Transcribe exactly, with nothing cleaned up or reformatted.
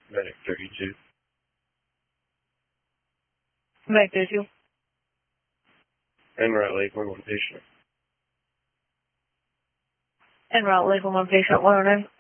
Medic thirty-two. Medic thirty-two. En route Lake one one patient. En route Lake one one patient one oh nine.